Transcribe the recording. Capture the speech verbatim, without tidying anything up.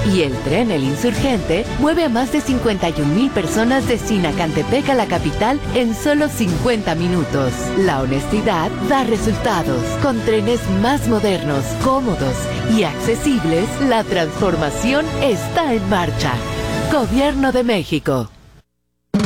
Y el tren El Insurgente mueve a más de cincuenta y un mil personas de Sinacantepec a la capital en solo cincuenta minutos. La honestidad da resultados. Con trenes más modernos, cómodos y accesibles, la transformación está en marcha. Gobierno de México.